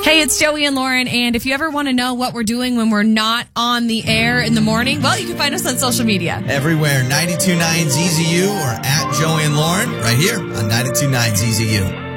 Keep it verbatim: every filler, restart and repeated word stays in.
Hey, it's Joey and Lauren, and if you ever want to know what we're doing when we're not on the air in the morning, well, you can find us on social media. Everywhere, ninety-two point nine Z Z U or at Joey and Lauren, right here on ninety-two point nine Z Z U.